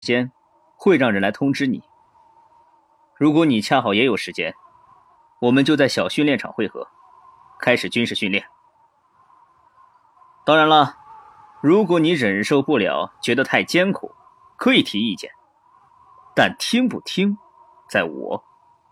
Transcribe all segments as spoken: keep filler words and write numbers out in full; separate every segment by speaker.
Speaker 1: 间会让人来通知你。如果你恰好也有时间，我们就在小训练场汇合，开始军事训练。当然了，如果你忍受不了，觉得太艰苦，可以提意见，但听不听，在我。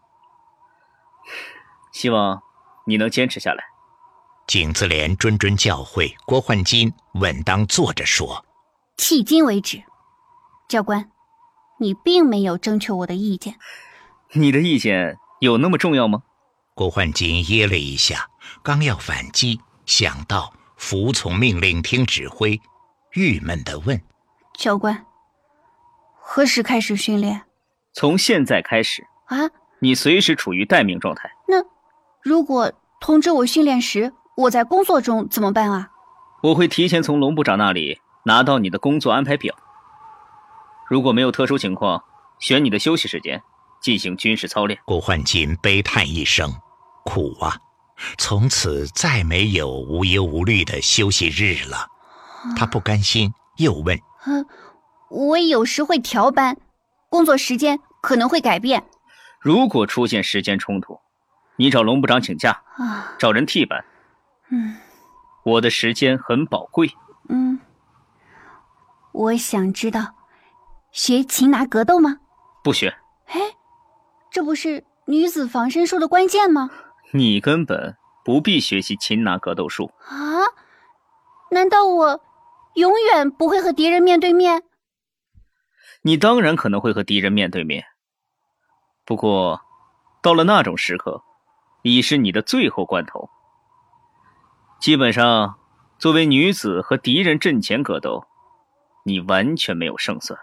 Speaker 1: 希望你能坚持下来。
Speaker 2: 景自怜谆谆教诲，郭焕金稳当坐着说：
Speaker 3: 迄今为止，教官，你并没有征求我的意见。
Speaker 1: 你的意见有那么重要吗？
Speaker 2: 郭焕金噎了一下，刚要反击，想到服从命令听指挥，郁闷地问：
Speaker 3: 教官，何时开始训练？
Speaker 1: 从现在开始。
Speaker 3: 啊？
Speaker 1: 你随时处于待命状态。
Speaker 3: 那如果通知我训练时我在工作中怎么办啊？
Speaker 1: 我会提前从龙部长那里拿到你的工作安排表，如果没有特殊情况，选你的休息时间进行军事操练。
Speaker 2: 郭焕金悲叹一声，苦啊，从此再没有无忧无虑的休息日了。他不甘心，又问：
Speaker 3: 嗯、我有时会调班，工作时间可能会改变。
Speaker 1: 如果出现时间冲突，你找龙部长请假，
Speaker 3: 啊，
Speaker 1: 找人替班。
Speaker 3: 嗯，
Speaker 1: 我的时间很宝贵。
Speaker 3: 嗯，我想知道，学擒拿格斗吗？
Speaker 1: 不学。
Speaker 3: 哎，这不是女子防身术的关键吗？
Speaker 1: 你根本不必学习擒拿格斗术
Speaker 3: 啊？难道我永远不会和敌人面对面？
Speaker 1: 你当然可能会和敌人面对面，不过到了那种时刻，已是你的最后关头。基本上，作为女子和敌人阵前格斗，你完全没有胜算。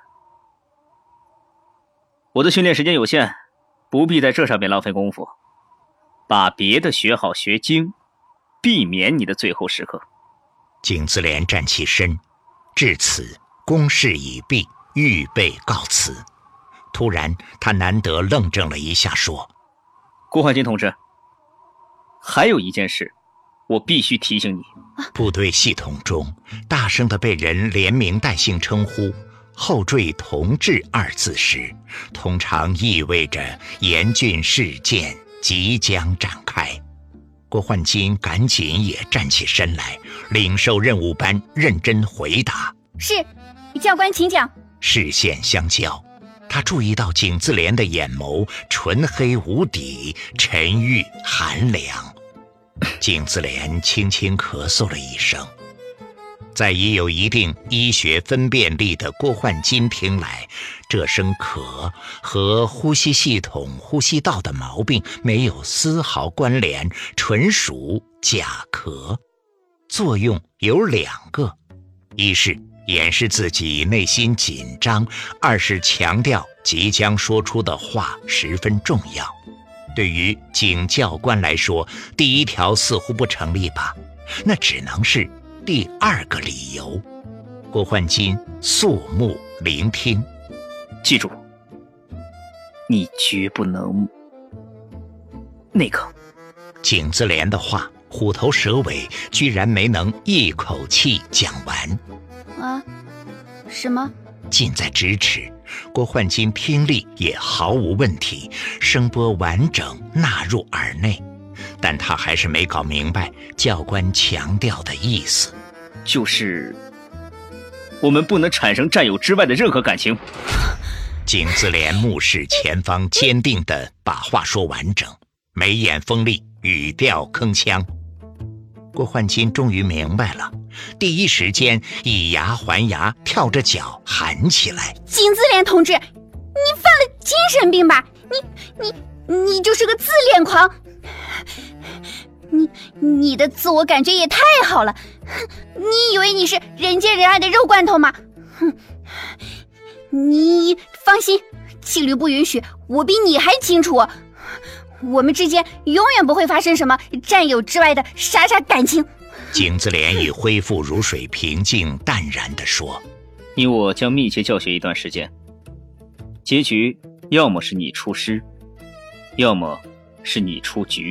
Speaker 1: 我的训练时间有限，不必在这上面浪费功夫，把别的学好学精，避免你的最后时刻。
Speaker 2: 景自怜站起身，至此公事已毕，预备告辞。突然他难得愣怔了一下，说：
Speaker 1: 郭焕金同志，还有一件事我必须提醒你。
Speaker 2: 部队系统中大声地被人连名带姓称呼后缀同志二字时，通常意味着严峻事件即将展开。郭焕金赶紧也站起身来，领受任务般认真回答：
Speaker 3: 是，教官请讲。
Speaker 2: 视线相交，他注意到景自怜的眼眸纯黑无底，沉郁寒凉。景自怜轻轻咳嗽了一声，在已有一定医学分辨力的郭焕金听来，这声咳和呼吸系统呼吸道的毛病没有丝毫关联，纯属假咳。作用有两个，一是掩饰自己内心紧张，二是强调即将说出的话十分重要。对于景教官来说，第一条似乎不成立吧？那只能是第二个理由。郭焕金肃穆聆听，
Speaker 1: 记住，你绝不能那个。
Speaker 2: 景自怜的话虎头蛇尾，居然没能一口气讲完。
Speaker 3: 啊？什么？
Speaker 2: 近在咫尺，郭焕金听力也毫无问题，声波完整纳入耳内，但他还是没搞明白教官强调的意思。
Speaker 1: 就是我们不能产生战友之外的任何感情。
Speaker 2: 景自怜目视前方，坚定地把话说完整，眉眼锋利，语调铿锵。郭焕金终于明白了，第一时间以牙还牙，跳着脚喊起来：
Speaker 3: 景自怜同志，你犯了精神病吧？你你你就是个自恋狂，你你的自我感觉也太好了，你以为你是人见人爱的肉罐头吗？哼，你放心，纪律不允许，我比你还清楚，我们之间永远不会发生什么战友之外的傻傻感情。
Speaker 2: 景自怜已恢复如水平静，淡然地说：
Speaker 1: 你我将密切教学一段时间，结局要么是你出师，要么是你出局。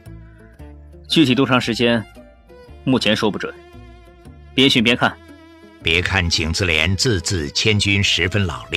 Speaker 1: 具体多长时间，目前说不准。边训边看，
Speaker 2: 别看景自怜字字千钧，十分老练，